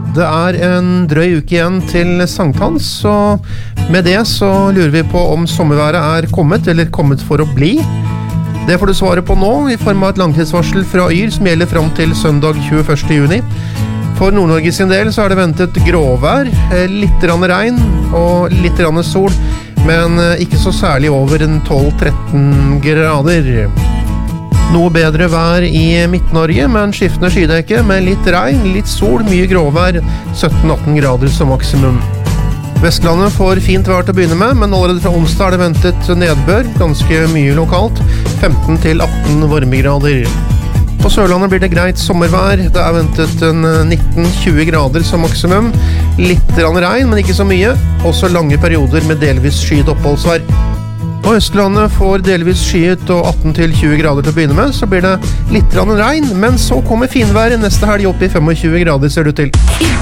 Det en drøy uke igjen til sankthans, så med det så lurer vi på om sommerværet kommet, eller kommet for å bli. Det får du svare på nå, i form av et langtidsvarsel fra Yr som gjelder frem til søndag 21. juni. For Nord-Norge sin del så det ventet gråvær, litt regn og litt sol, men ikke så særlig over 12-13 grader. Noe bedre vær i Midt-Norge, men skiftende skydekke med litt regn, litt sol, mye gråvær, 17-18 grader som maksimum. Vestlandet får fint vær til å begynne med, men allerede fra onsdag det ventet nedbør, ganske mye lokalt, 15-18 varmegrader. På Sørlandet blir det greit sommervær, det ventet 19-20 grader som maksimum, litt regn, men ikke så mye, også lange perioder med delvis skyet oppholdsvær. På Østlandet får delvis skyet og 18-20 grader til å begynne med, så blir det litt regn, men så kommer finværet neste helg opp i 25 grader ser det ut til.